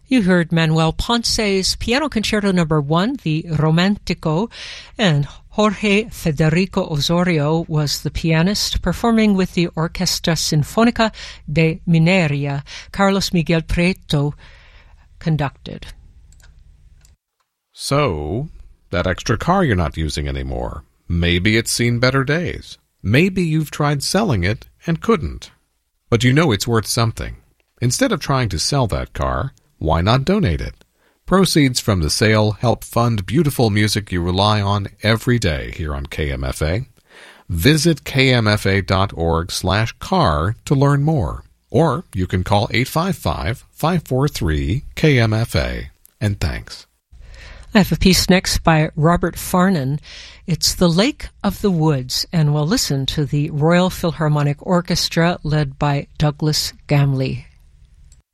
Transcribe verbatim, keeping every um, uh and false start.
You heard Manuel Ponce's Piano Concerto Number One, the Romantico, and Jorge Federico Osorio was the pianist, performing with the Orquesta Sinfónica de Mineria. Carlos Miguel Prieto conducted. So, that extra car you're not using anymore, maybe it's seen better days. Maybe you've tried selling it and couldn't. But you know it's worth something. Instead of trying to sell that car, why not donate it? Proceeds from the sale help fund beautiful music you rely on every day here on K M F A. Visit kmfa.org slash car to learn more. Or you can call eight five five, five four three, K M F A. And thanks. I have a piece next by Robert Farnon. It's The Lake of the Woods, and we'll listen to the Royal Philharmonic Orchestra led by Douglas Gamley.